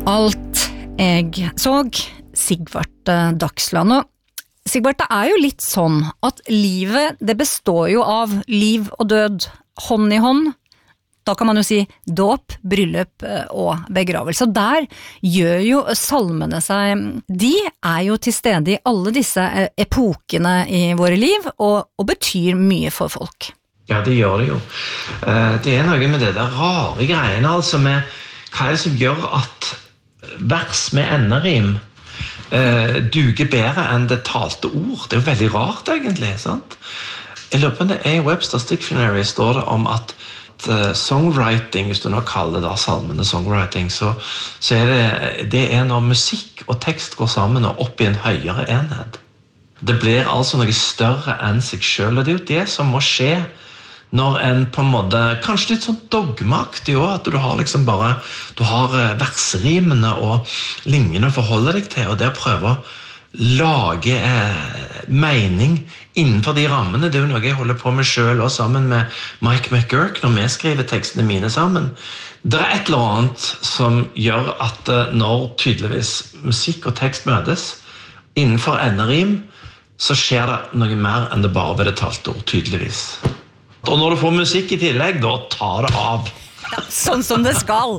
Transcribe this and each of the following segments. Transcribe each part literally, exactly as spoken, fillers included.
Alt jeg såg, Sigvart Dagsland. Og Sigvart, det er jo litt sånn at livet, det består jo av liv og død, hånd i hånd. Da kan man jo si dåp, bryllup og begravelse. Og der gjør jo salmene seg, de er jo til stede i alle disse epokene i våre liv, og, og betyr mye for folk. Ja, det gjør det jo. Det er noe med det der rare greiene, altså med hva er det som gjør at vers med enderim uh, duger bedre enn det talte ord. Det er jo veldig rart egentlig, sant? I løpet av det i Webster's Dictionary står det om at uh, songwriting, hvis du nå kaller det da salmene songwriting, så, så er det, det er når musikk og tekst går sammen og opp i en høyere enhet. Det blir altså noe større enn seg selv, og det er jo det som må skje når en på en måte, kanskje litt sånn dogmaktig også, at du har liksom bare, du har versrimene og linjene å forholde deg til, og det å prøve å lage eh, mening innenfor de rammene, det er jo noe jeg holder på med selv, og sammen med Mike McGurk, når vi skriver tekstene mine sammen. Det er et eller annet som gjør at når tydeligvis musikk og tekst møtes, innenfor enderim, så skjer det noe mer enn det bare ved det talte ord, tydeligvis. Og når du får musikk i tillegg, da tar det av. Ja, sånn som det skal.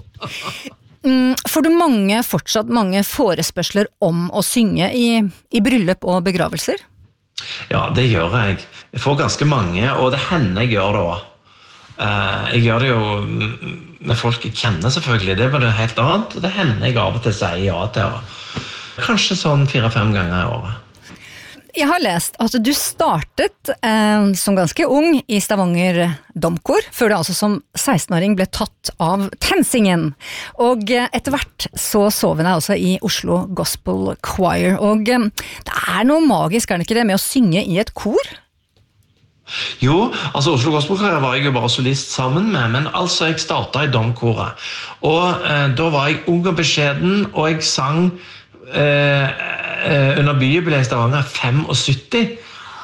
Mm, får du mange, fortsatt mange forespørsler om å synge i, i bryllup og begravelser? Ja, det gjør jeg. Jeg får ganske mange, og det hender jeg gjør det også. Uh, jeg gjør det jo med folk jeg kjenner selvfølgelig, det var det helt annet. Det hender jeg av og til sier ja til. Kanskje sånn fire-fem ganger i året. Jeg har lest at du startet eh, som ganske ung i Stavanger Domkor, før du altså som seksten-åring ble tatt av Tensingen. Og eh, etter hvert så sov jeg også i Oslo Gospel Choir. Og eh, det er noe magisk, er det ikke det, med å synge i et kor? Jo, altså Oslo Gospel Choir var jeg jo bare solist sammen med, men altså jeg startet i Domkoret. Og eh, da var jeg ung og beskjeden, og jeg sang eh, under byjubileet i Stavanger syttifem,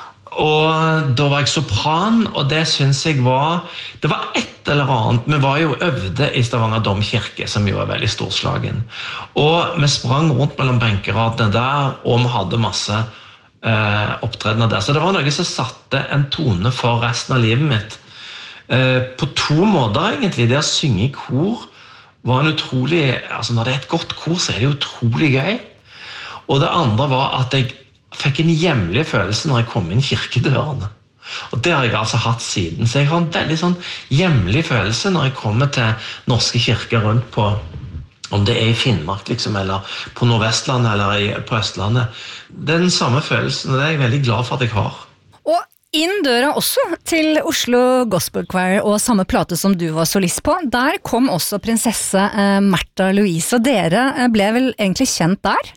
og da var jeg sopran, og det synes jeg var, det var et eller annet, vi var jo øvde i Stavanger Domkirke, som jo var veldig storslagen, og vi sprang rundt mellom benkeradene der, og vi hadde masse eh, opptredener der, så det var noe som satte en tone for resten av livet mitt, eh, på to måter egentlig. Det å synge i kor var en utrolig, altså når det er et godt kor, så er det utrolig gøy. Og det andre var at jeg fikk en hjemlig følelse når jeg kom inn kirkedørene. Og det har jeg altså hatt siden. Så jeg har en veldig sånn hjemlig følelse når jeg kommer til norske kirker rundt på, om det er i Finnmark liksom, eller på Nordvestlandet eller i, på Østlandet. Det er den samme følelsen, og det er jeg veldig glad for at jeg har. Og inn døra også til Oslo Gospel Choir og samme plate som du var solist på, der kom også prinsesse eh, Märtha Louise, og dere ble vel egentlig kjent der?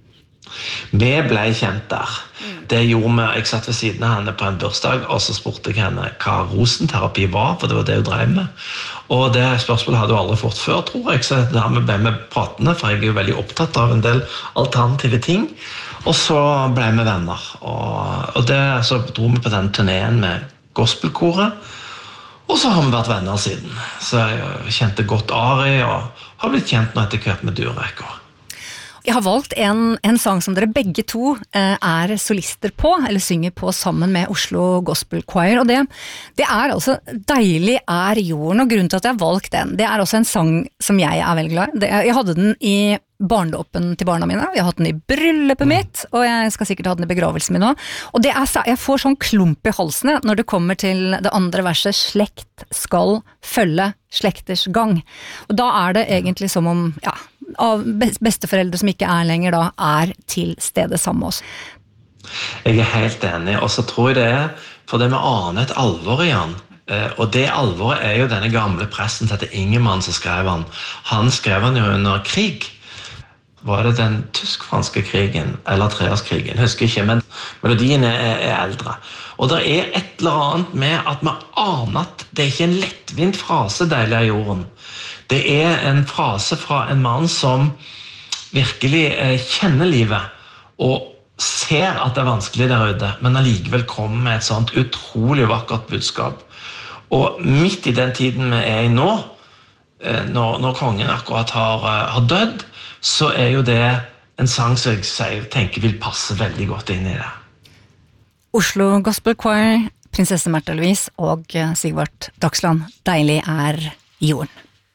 Vi ble kjent der. Det gjorde vi, jeg satt ved siden av henne på en bursdag, og så spurte jeg henne hva rosenterapi var, for det var det hun drev med. Og det spørsmålet hadde hun aldri fått før, tror jeg, så det her ble med pratende, for jeg er jo veldig opptatt av en del alternative ting. Og så ble vi venner, og, og det, så dro vi på den turneen med gospelkoret, og så har vi vært venner siden. Så jeg kjente godt Ari, og har blitt kjent nå etter hvert med Durek også. Jeg har valgt en, en sang som dere begge to eh, er solister på, eller synger på sammen med Oslo Gospel Choir, og det, det er altså Deilig er jorden, og grunnen til at jeg har valgt den, det er også en sang som jeg er veldig glad i. Jeg hadde den i barndåpen til barna mine, jeg har hatt den i bryllupet mitt, og jeg skal sikkert ha den i begravelsen min også, og det er, jeg får sånn klump i halsen når det kommer til det andre verset, slekt skal følge slekters gang, og da er det egentlig som om, ja, av besteforeldre som ikke er lenger da, er til stede sammen med oss. Jeg er helt enig, og så tror jeg det er, for det vi aner et alvor i han, og det alvoret er jo denne gamle presten som heter Ingemann som skrev han. Han skrev han jo under krig. Var det den tysk-franske krigen, eller treårskrigen, husker ikke, men melodien er, er eldre. Og det er et eller annet med at vi aner at det er ikke en lettvint frase, deilig av jorden. Det er en frase fra en mann som virkelig eh, kjenner livet og ser at det er vanskelig der ute, men allikevel kommer med et sånt utrolig vakkert budskap. Og midt i den tiden vi er i nå, når, når kongen akkurat har, har dødd, så er jo det en sang som jeg sier, tenker vil passe veldig godt inn i det. Oslo Gospel Choir, prinsesse Märtha Louise og Sigvart Dagsland, deilig er jorden.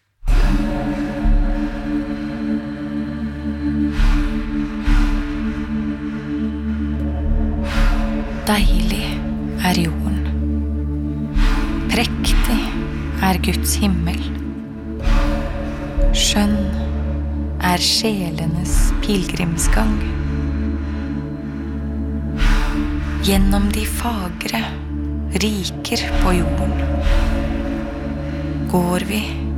Deilig er jorden. Prektig er Guds himmel. Skjønn er sjelenes pilgrimsgang. Gjennom de fagre riker på jorden går vi